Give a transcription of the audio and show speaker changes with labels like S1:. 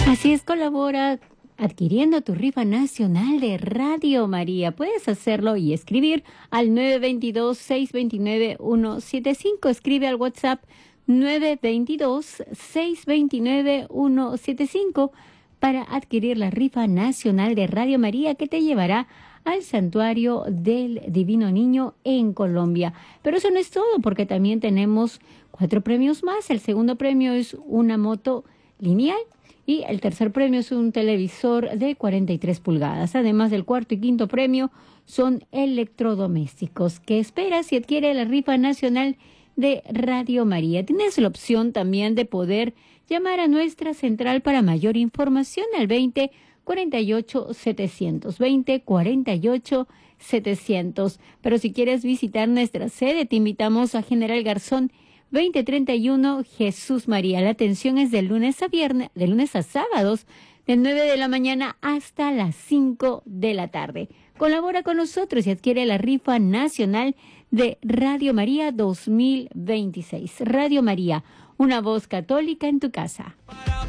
S1: Así es, colabora adquiriendo tu rifa nacional de Radio María. Puedes hacerlo y escribir al 922-629-175. Escribe al WhatsApp 922-629-175 para adquirir la rifa nacional de Radio María que te llevará al Santuario del Divino Niño en Colombia. Pero eso no es todo, porque también tenemos 4 premios más. El segundo premio es una moto lineal y el tercer premio es un televisor de 43 pulgadas. Además del cuarto y quinto premio son electrodomésticos. ¿Qué esperas si adquiere la rifa nacional de Radio María? Tienes la opción también de poder llamar a nuestra central para mayor información al 20 48 700, 20 48 700. Pero si quieres visitar nuestra sede, te invitamos a General Garzón 2031 Jesús María. La atención es de lunes a viernes, de lunes a sábados, de 9 de la mañana hasta las 5 de la tarde. Colabora con nosotros y adquiere la rifa nacional de Radio María 2026. Radio María, una voz católica en tu casa.